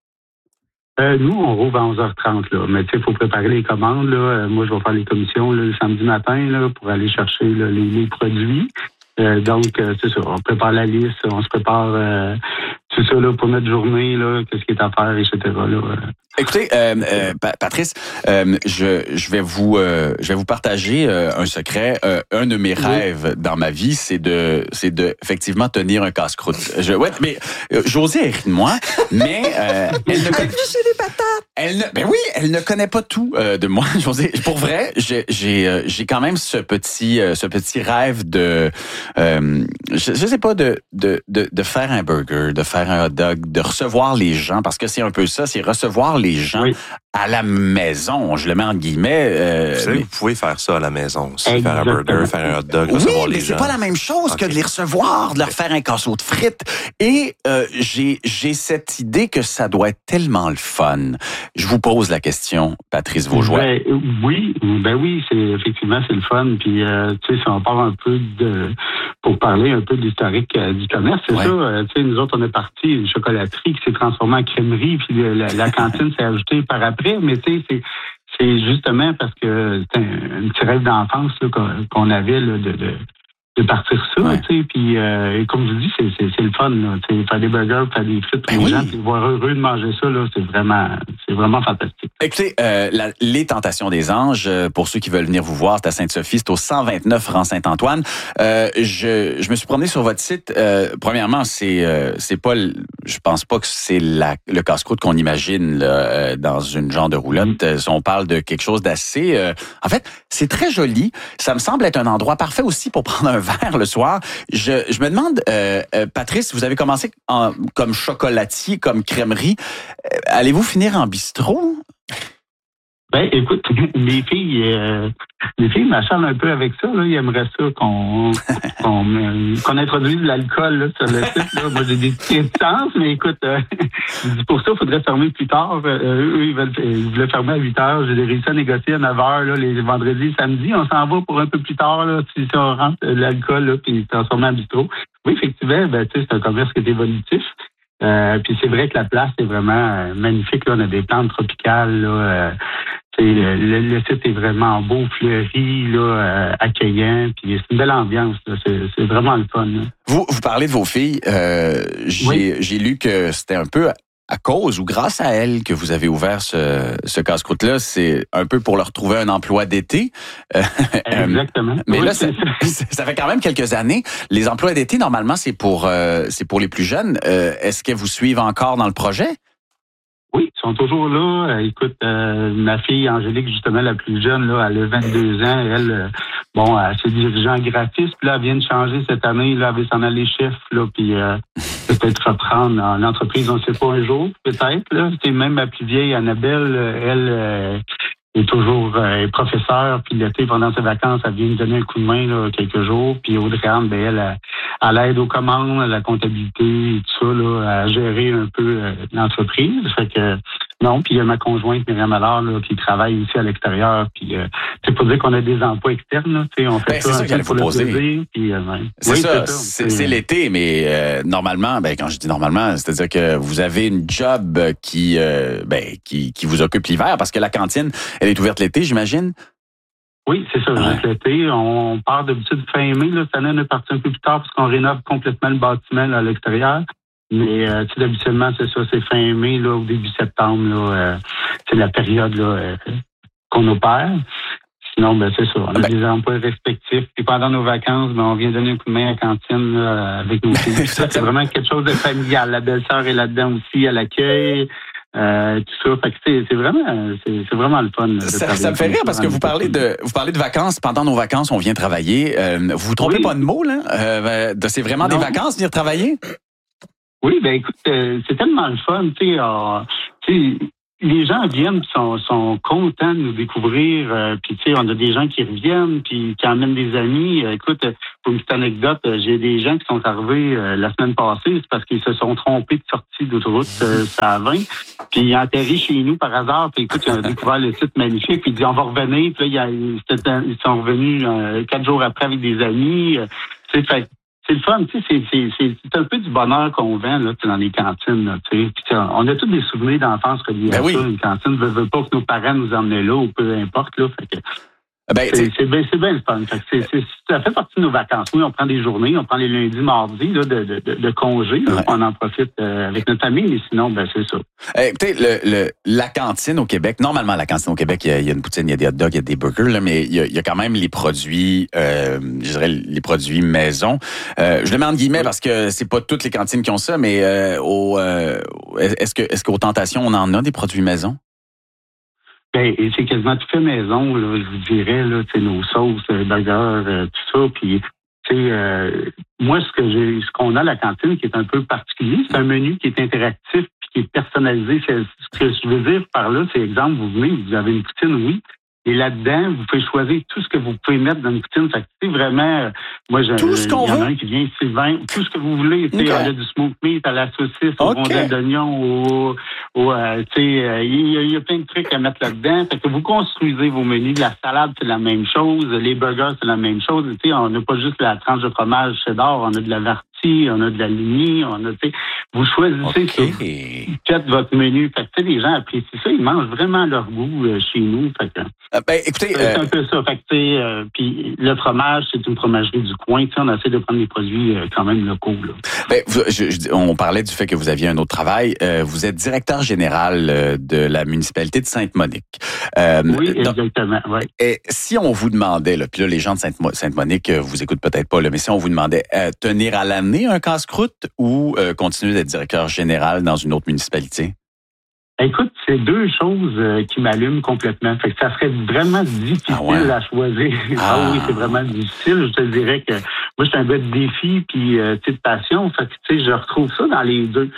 Nous, on rouvre à 11h30. Là. Mais il faut préparer les commandes. Là. Moi, je vais faire les commissions le samedi matin là, pour aller chercher les produits. Donc, c'est ça. On prépare la liste. On se prépare tout ça là, pour notre journée. Là, qu'est-ce qui est à faire, etc. Là.
Écoutez, Patrice, je vais vous partager un secret. Un de mes rêves dans ma vie, c'est de effectivement tenir un casse-croûte. Mais Josée rit de moi, mais elle ne connaît
des patates.
Elle ne connaît pas tout de moi, Josée. Pour vrai, j'ai quand même ce petit rêve de je sais pas de faire un burger, de faire un hot dog, de recevoir les gens parce que c'est un peu ça, c'est recevoir les gens à la maison. Je le mets en guillemets.
Vous savez, vous pouvez faire ça à la maison aussi, faire un burger, faire un hot dog, recevoir les gens.
C'est pas la même chose que de les recevoir, de leur faire un casseau de frites. Et j'ai cette idée que ça doit être tellement le fun. Je vous pose la question, Patrice Vaugeois.
Oui, effectivement, c'est le fun. Puis, tu sais, si on part un peu pour parler un peu de l'historique du commerce, c'est ça. Tu sais, nous autres, on est parti une chocolaterie qui s'est transformée en crèmerie, puis la cantine s'est ajoutée par après. Mais tu sais, c'est justement parce que c'était un petit rêve d'enfance là, qu'on avait là, de partir ça, tu sais, puis comme je vous dis, c'est le fun, là, tu sais, faire des burgers, faire des frites pour les gens, puis voir heureux de manger ça, là, c'est vraiment fantastique.
Écoutez, les Tentations des Anges, pour ceux qui veulent venir vous voir, c'est à Sainte-Sophie, c'est au 129 rang Saint-Antoine. Je me suis promené sur votre site. Premièrement, c'est pas, je pense pas que c'est le casse-croûte qu'on imagine là, dans une genre de roulotte. On parle de quelque chose d'assez. En fait, c'est très joli. Ça me semble être un endroit parfait aussi pour prendre un verre le soir. Je me demande, Patrice, vous avez commencé comme chocolatier, comme crèmerie. Allez-vous finir en bistrot?
Ben, écoute, les filles m'acharnent un peu avec ça. Là. Ils aimeraient ça qu'on introduise de l'alcool là, sur le site. Là. Moi, j'ai des réticences, mais écoute, pour ça, il faudrait fermer plus tard. Eux, ils voulaient fermer à 8 heures. J'ai réussi à négocier à 9 heures là, les vendredis et samedis. On s'en va pour un peu plus tard, là, si on rentre de l'alcool là, puis transformer en bistrot. Oui, effectivement, c'est un commerce qui est évolutif. Puis c'est vrai que la place est vraiment magnifique. Là. On a des plantes tropicales. Là, le site est vraiment beau, fleuri, là, accueillant. Puis c'est une belle ambiance. Là. C'est vraiment le fun. Là.
Vous parlez de vos filles. J'ai lu que c'était un peu à cause ou grâce à elles que vous avez ouvert ce casse-croûte-là. C'est un peu pour leur trouver un emploi d'été.
Exactement.
Mais là, ça fait quand même quelques années. Les emplois d'été, normalement, c'est pour les plus jeunes. Est-ce que vous suivez encore dans le projet?
Oui, ils sont toujours là. Écoute, ma fille Angélique, justement, la plus jeune, là, elle a 22 ans. Elle, elle se dirige en graphisme. Puis là, elle vient de changer cette année. Là, elle veut s'en aller chef, là, puis peut-être reprendre en entreprise, on ne sait pas, un jour, peut-être. Là. C'est même ma plus vieille, Annabelle, elle est toujours professeure. Puis l'été, pendant ses vacances, elle vient me donner un coup de main là, quelques jours. Puis Audrey-Anne, elle aide aux commandes, à la comptabilité et tout ça, là, à gérer un peu l'entreprise. Fait que non, puis il y a ma conjointe Myriam Allard là, qui travaille aussi à l'extérieur. Puis c'est pour dire qu'on a des emplois externes. Là, on fait
c'est ça qu'il faut poser.
Plaisir, puis,
c'est ça. C'est l'été, mais normalement, quand je dis normalement, c'est-à-dire que vous avez une job qui vous occupe l'hiver parce que la cantine, elle est ouverte l'été, j'imagine.
Oui, c'est ça. L'été, on part d'habitude fin mai. Là, cette année, on est parti un peu plus tard parce qu'on rénove complètement le bâtiment là, à l'extérieur. Mais habituellement, c'est ça, c'est fin mai, là, au début septembre, là, c'est la période là, qu'on opère. Sinon, c'est ça. On a des emplois respectifs. Puis pendant nos vacances, on vient donner un coup de main à la cantine là, avec nos filles. C'est vraiment quelque chose de familial. La belle-sœur est là-dedans aussi, à l'accueil. Tout ça. Fait que c'est vraiment le fun.
Ça me fait rire parce que vous parlez de vacances. Pendant nos vacances, on vient travailler. Vous vous trompez pas de mots, là? C'est vraiment des vacances, venir travailler?
Oui, écoute, c'est tellement le fun, tu sais, les gens viennent, sont contents de nous découvrir, puis tu sais, on a des gens qui reviennent, puis qui emmènent des amis. Écoute, pour une petite anecdote, j'ai des gens qui sont arrivés la semaine passée, c'est parce qu'ils se sont trompés de sortie d'autoroute à 20, puis ils ont atterri chez nous par hasard, puis écoute, ils ont découvert le site magnifique, puis ils disent on va revenir, puis là, ils sont revenus 4 jours après avec des amis, tu sais, fait c'est le fun, tu sais, c'est un peu du bonheur qu'on vend là, dans les cantines, là, tu sais. On a tous des souvenirs d'enfance reliés à ça. Une cantine ne veut pas que nos parents nous emmenaient là ou peu importe là. Fait que c'est bien le fun. Ça fait partie de nos vacances. Oui, on prend des journées, on prend les lundis, mardis là, de congés. Là, on en profite avec notre famille, mais sinon, c'est ça.
Écoutez, la cantine au Québec, normalement, la cantine au Québec, il y a une poutine, il y a des hot dogs, il y a des burgers, là, mais il y a quand même les produits, je dirais les produits maison. Je le mets en guillemets parce que c'est pas toutes les cantines qui ont ça, mais est-ce qu'aux Tentations, on en a des produits maison?
C'est quasiment tout fait maison, là, je vous dirais, là, nos sauces, burgers, tout ça. Puis, moi, ce qu'on a à la cantine qui est un peu particulier, c'est un menu qui est interactif puis qui est personnalisé. Ce que je veux dire par là, c'est exemple, vous venez, vous avez une poutine, oui. Et là-dedans, vous pouvez choisir tout ce que vous pouvez mettre dans une poutine. Fait que c'est vraiment, moi, il y en a un qui vient, Sylvain, tout ce que vous voulez. Okay. On a du smoked meat à la saucisse, au rondelle d'oignon, il y a plein de trucs à mettre là-dedans. Fait que vous construisez vos menus. La salade, c'est la même chose. Les burgers, c'est la même chose. On n'a pas juste la tranche de fromage cheddar, on a de la vartie, on a de la lignée, vous choisissez ça. Faites votre menu. Fait que les gens apprécient ça. Ils mangent vraiment leur goût chez nous. Fait que,
écoutez,
c'est un peu ça. Fait que, puis le fromage, c'est une fromagerie du coin. On essaie de prendre des produits quand même locaux. Là.
On parlait du fait que vous aviez un autre travail. Vous êtes directeur général de la municipalité de Sainte-Monique.
Oui, exactement. Ouais.
Et si on vous demandait, là, puis là, les gens de Sainte-Monique vous écoutent peut-être pas, là, mais si on vous demandait tenir à l'année un casse-croûte ou continuer d'être directeur général dans une autre municipalité?
Écoute, c'est deux choses qui m'allument complètement. Fait que ça serait vraiment difficile à choisir. Oui, c'est vraiment difficile. Je te dirais que moi, je suis un gars de défi puis de passion. Fait que je retrouve ça dans les deux.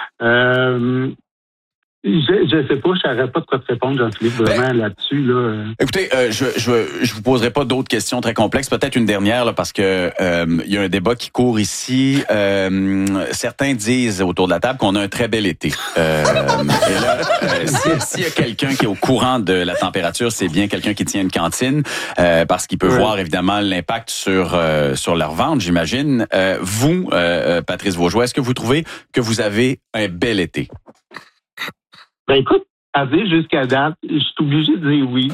Je sais pas, je savais pas de quoi te répondre, Jean-Philippe, vraiment là-dessus. Là.
Écoutez, je vous poserai pas d'autres questions très complexes. Peut-être une dernière, là, parce que il y a un débat qui court ici. Certains disent autour de la table qu'on a un très bel été. Et là, s'il y a quelqu'un qui est au courant de la température, c'est bien quelqu'un qui tient une cantine, parce qu'il peut voir évidemment l'impact sur leur vente, j'imagine. Vous, Patrice Vaugeois, est-ce que vous trouvez que vous avez un bel été?
Écoute, à dire jusqu'à date, je suis obligé de dire oui.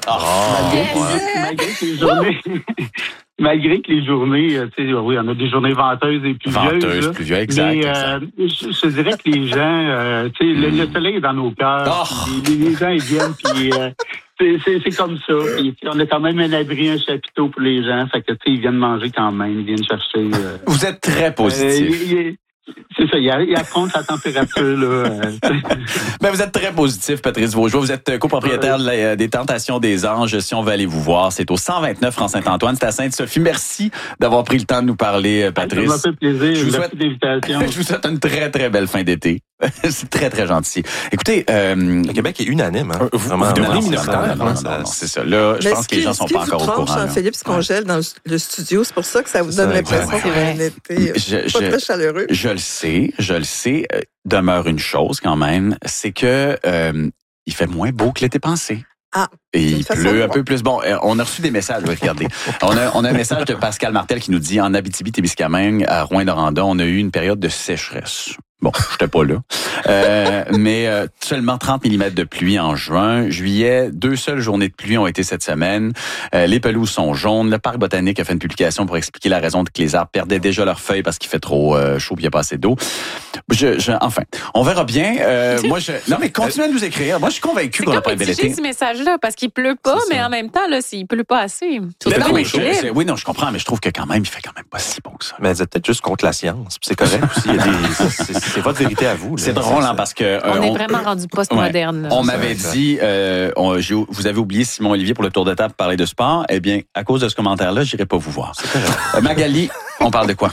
Malgré que les journées, oui, on a des journées venteuses et pluvieuses.
Pluvieuses, exact.
Mais je dirais que les gens, le soleil est dans nos cœurs. Les gens, ils viennent, puis c'est comme ça. Puis, on a quand même un abri, un chapiteau pour les gens. Fait que, ils viennent manger quand même, ils viennent chercher.
Vous êtes très positif.
C'est ça, il affronte la température. Là.
Ben, vous êtes très positif, Patrice Vaugeois. Vous êtes copropriétaire des Tentations des Anges. Si on veut aller vous voir, c'est au 129 rue Saint-Antoine. C'est à Sainte-Sophie. Merci d'avoir pris le temps de nous parler, Patrice.
Ça m'a fait plaisir. Merci d'invitation.
Je vous souhaite une très, très belle fin d'été. C'est très, très gentil. Écoutez,
le Québec est unanime. Hein?
Vous devenez minoritaire. Non, c'est ça. Là, je pense que les gens sont pas encore au courant.
Jean-Philippe se congèle dans le studio. C'est pour ça que ça vous donne l'impression qu'on a un été pas très chaleureux.
Je le sais. Demeure une chose quand même, c'est que il fait moins beau que l'été passé.
Ah,
et il pleut un peu plus. Bon, on a reçu des messages, regardez. On a un message de Pascal Martel qui nous dit, en Abitibi-Témiscamingue, à Rouyn-Noranda, on a eu une période de sécheresse. Bon, j'étais pas là. Mais seulement 30 mm de pluie en juin. Juillet, 2 seules journées de pluie ont été cette semaine. Les pelouses sont jaunes. Le Parc botanique a fait une publication pour expliquer la raison que les arbres perdaient déjà leurs feuilles parce qu'il fait trop chaud et il n'y a pas assez d'eau. Enfin, on verra bien. Non, mais continuez à nous écrire. Moi, je suis convaincu qu'on n'a pas un bel été.
C'est ce message-là, parce qu'il pleut pas, mais en même temps, là, s'il pleut pas assez.
Oui, non, je comprends, mais je trouve que quand même, il fait quand même pas si bon que ça.
Mais vous êtes peut-être juste contre la science. C'est correct aussi. C'est votre vérité à vous. Là.
C'est drôle, hein, parce que...
on est vraiment rendu post-moderne.
On m'avait dit, vous avez oublié Simon Olivier pour le tour de table pour parler de sport. Eh bien, à cause de ce commentaire-là, j'irai pas vous voir. Magali, on parle de quoi?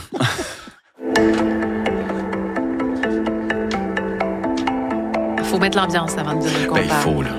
Il faut mettre l'ambiance avant de dire qu'on parle.
Il faut, là.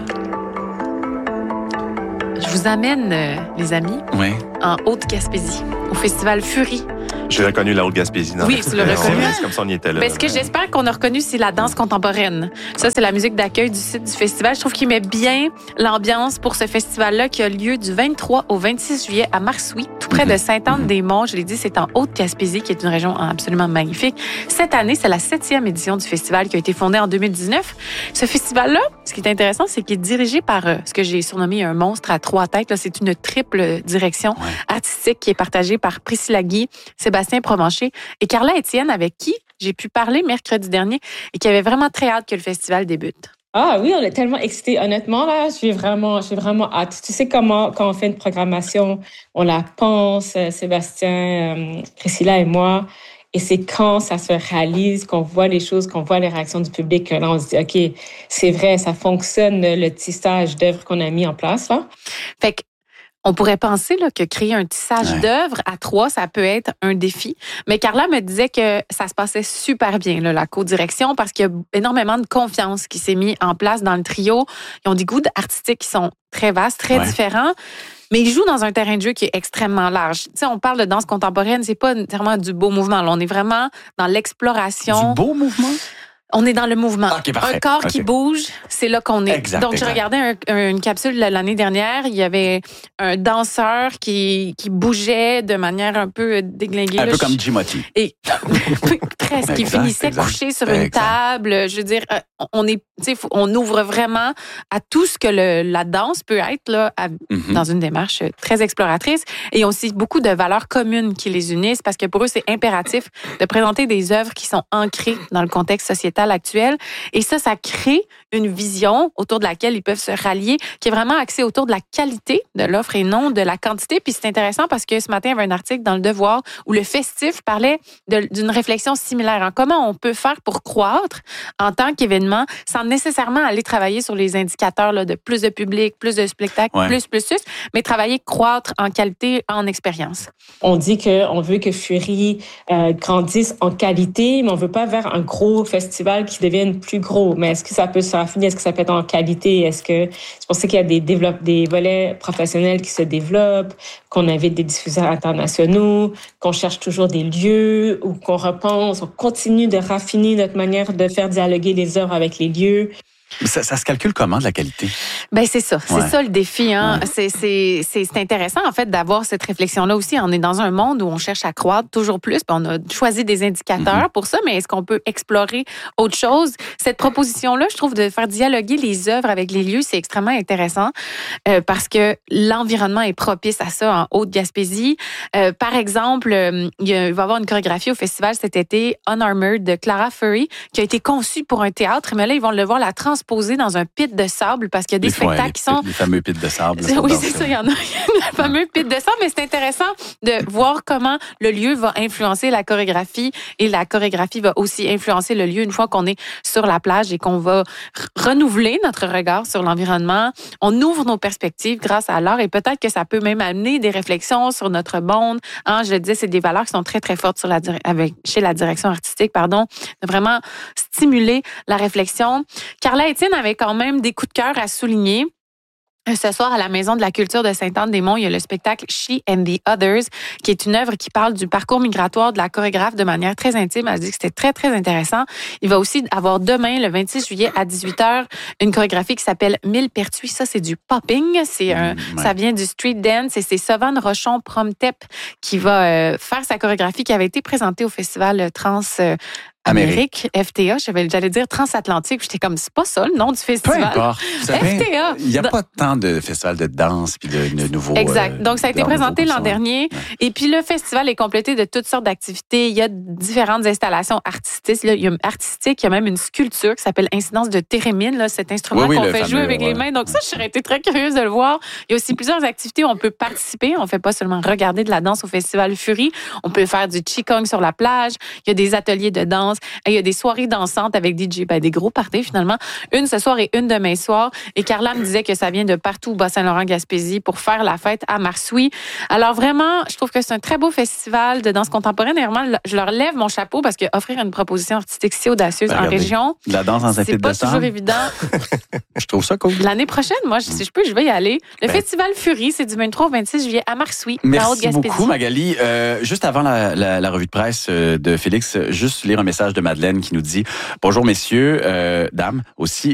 Je vous amène, les amis, en Haute-Gaspésie, au festival Fury.
J'ai reconnu la Haute-Gaspésie.
Oui, tu l'as reconnu.
C'est comme ça, on y était là.
Mais ce que j'espère qu'on a reconnu, c'est la danse contemporaine. Ça, c'est la musique d'accueil du site du festival. Je trouve qu'il met bien l'ambiance pour ce festival-là qui a lieu du 23 au 26 juillet à Marsoui, tout près de Sainte-Anne-des-Monts. Je l'ai dit, c'est en Haute-Gaspésie, qui est une région absolument magnifique. Cette année, c'est la 7e édition du festival qui a été fondée en 2019. Ce festival-là, ce qui est intéressant, c'est qu'il est dirigé par ce que j'ai surnommé un monstre à 3 têtes. Là, c'est une triple direction artistique qui est partagée par Priscilla Guy, Sébastien Provencher et Carla Etienne, avec qui j'ai pu parler mercredi dernier et qui avait vraiment très hâte que le festival débute.
Ah oui, on est tellement excités. Honnêtement, là, j'ai vraiment hâte. Tu sais comment, quand on fait une programmation, on la pense, Sébastien, Priscilla et moi, et c'est quand ça se réalise, qu'on voit les choses, qu'on voit les réactions du public, que là, on se dit, OK, c'est vrai, ça fonctionne, le tissage d'œuvres qu'on a mis en place, là.
Fait que on pourrait penser là, que créer un tissage d'œuvres à 3, ça peut être un défi. Mais Carla me disait que ça se passait super bien, là, la co-direction, parce qu'il y a énormément de confiance qui s'est mis en place dans le trio. Ils ont des goûts artistiques qui sont très vastes, très différents. Mais ils jouent dans un terrain de jeu qui est extrêmement large. Tu sais, on parle de danse contemporaine, c'est pas nécessairement du beau mouvement. Là, on est vraiment dans l'exploration.
Du beau mouvement?
On est dans le mouvement.
Okay, parfait.
Un corps qui bouge, c'est là qu'on est. Donc, j'ai regardé une capsule l'année dernière. Il y avait un danseur qui bougeait de manière un peu déglinguée.
Un peu comme Jimoty.
Et presque. Il finissait couché sur une table. Je veux dire, on ouvre vraiment à tout ce que la danse peut être là, dans une démarche très exploratrice. Et il y a aussi beaucoup de valeurs communes qui les unissent parce que pour eux, c'est impératif de présenter des œuvres qui sont ancrées dans le contexte sociétal actuel. Et ça crée une vision autour de laquelle ils peuvent se rallier, qui est vraiment axée autour de la qualité de l'offre et non de la quantité. Puis c'est intéressant parce que ce matin, il y avait un article dans Le Devoir où le festif parlait d'une réflexion similaire. Hein. Comment on peut faire pour croître en tant qu'événement sans nécessairement aller travailler sur les indicateurs là, de plus de public, plus de spectacles, plus, mais travailler, croître en qualité, en expérience.
On dit qu'on veut que Fury grandisse en qualité, mais on veut pas vers un gros festival qui devienne plus gros. Mais est-ce que ça peut se raffiner? Est-ce que ça peut être en qualité? Est-ce que c'est pour ça qu'il y a des volets professionnels qui se développent, qu'on invite des diffuseurs internationaux, qu'on cherche toujours des lieux ou qu'on repense, on continue de raffiner notre manière de faire dialoguer les œuvres avec les lieux?
Ça se calcule comment, de la qualité?
Ben c'est ça. C'est ça le défi. Hein? C'est intéressant, en fait, d'avoir cette réflexion-là aussi. On est dans un monde où on cherche à croître toujours plus. Puis on a choisi des indicateurs pour ça, mais est-ce qu'on peut explorer autre chose? Cette proposition-là, je trouve, de faire dialoguer les œuvres avec les lieux, c'est extrêmement intéressant parce que l'environnement est propice à ça en Haute-Gaspésie. Par exemple, il va y avoir une chorégraphie au festival cet été, Unarmored, de Clara Furry, qui a été conçue pour un théâtre, mais là, ils vont devoir la transposer dans un pit de sable parce qu'il y a des spectacles qui sont...
Les fameux pits de sable.
Oui, c'est ça, il y en a. Le fameux pit de sable, mais c'est intéressant de voir comment le lieu va influencer la chorégraphie et la chorégraphie va aussi influencer le lieu une fois qu'on est sur la plage et qu'on va renouveler notre regard sur l'environnement. On ouvre nos perspectives grâce à l'art et peut-être que ça peut même amener des réflexions sur notre monde. Je le disais, c'est des valeurs qui sont très, très fortes chez la direction artistique, de vraiment stimuler la réflexion. Carla Etienne avait quand même des coups de cœur à souligner. Ce soir, à la Maison de la culture de Sainte-Anne-des-Monts, il y a le spectacle She and the Others, qui est une œuvre qui parle du parcours migratoire de la chorégraphe de manière très intime. Elle dit que c'était très, très intéressant. Il va aussi avoir demain, le 26 juillet, à 18h, une chorégraphie qui s'appelle Millepertuis. Ça, c'est du popping. Ça vient du street dance et c'est Savan Rochon Promtep qui va faire sa chorégraphie qui avait été présentée au festival Amérique, FTA, j'allais dire transatlantique, puis j'étais comme, c'est pas ça le nom du festival.
Peu importe.
FTA.
Il n'y a pas tant de festivals de danse puis de nouveaux...
Exact. Donc, ça a été présenté l'an dernier. Ouais. Et puis, le festival est complété de toutes sortes d'activités. Il y a différentes installations artistiques. Il y a même une sculpture qui s'appelle Incidence de thérémine, là, cet instrument qu'on fait jouer avec les mains. Donc, ça, j'aurais été très curieuse de le voir. Il y a aussi plusieurs activités où on peut participer. On ne fait pas seulement regarder de la danse au festival Fury. On peut faire du qigong sur la plage. Il y a des ateliers de danse. Il y a des soirées dansantes avec DJ, des gros parties finalement. Une ce soir et une demain soir. Et Carla me disait que ça vient de partout, Bas-Saint-Laurent, Gaspésie, pour faire la fête à Marsouilles. Alors vraiment, je trouve que c'est un très beau festival de danse contemporaine. Et vraiment, je leur lève mon chapeau parce qu'offrir une proposition artistique si audacieuse en région,
la danse en
c'est pas toujours évident.
Je trouve ça cool.
L'année prochaine, moi, si je peux, je vais y aller. Le festival Fury, c'est du 23 au 26 juillet à Marsouilles,
Merci
en Haute-Gaspésie.
beaucoup, Magali. Juste avant la revue de presse de Félix, juste lire un message de Madeleine qui nous dit « Bonjour, messieurs, dames, aussi.